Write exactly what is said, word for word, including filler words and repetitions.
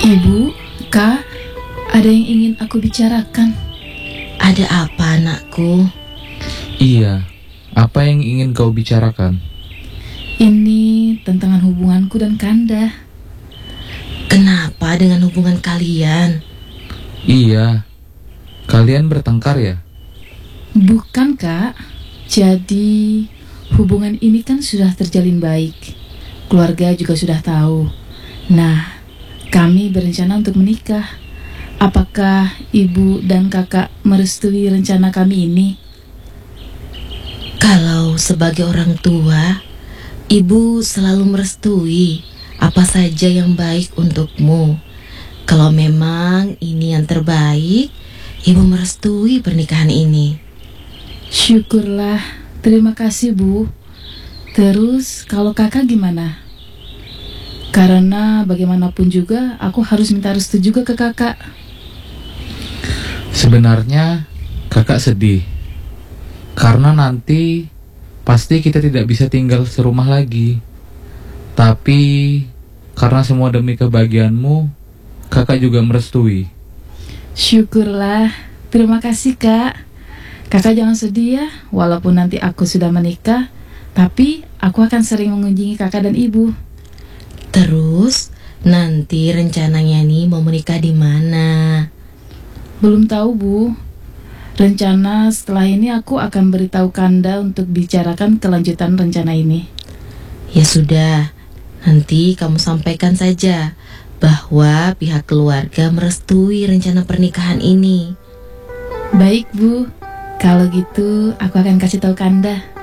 Ibu, Kak, ada yang ingin aku bicarakan. Ada apa, anakku? Iya, apa yang ingin kau bicarakan? Ini tentang hubunganku dan Kanda. Kenapa dengan hubungan kalian? Iya, kalian bertengkar ya? Bukan, Kak. Jadi, hubungan ini kan sudah terjalin baik. Keluarga juga sudah tahu. Nah, kami berencana untuk menikah. Apakah ibu dan kakak merestui rencana kami ini? Kalau sebagai orang tua, ibu selalu merestui apa saja yang baik untukmu. Kalau memang ini yang terbaik, ibu merestui pernikahan ini. Syukurlah, terima kasih Bu. Terus kalau kakak gimana? Karena bagaimanapun juga aku harus minta restu juga ke kakak. Sebenarnya kakak sedih karena nanti pasti kita tidak bisa tinggal serumah lagi. Tapi karena semua demi kebahagiaanmu, kakak juga merestui. Syukurlah, terima kasih Kak. Kakak jangan sedih ya, walaupun nanti aku sudah menikah, tapi aku akan sering mengunjungi kakak dan ibu. Terus nanti rencananya nih mau menikah di mana? Belum tahu Bu. Rencana setelah ini aku akan beritahu Kanda untuk bicarakan kelanjutan rencana ini. Ya sudah, nanti kamu sampaikan saja bahwa pihak keluarga merestui rencana pernikahan ini. Baik Bu, kalau gitu aku akan kasih tahu Kanda.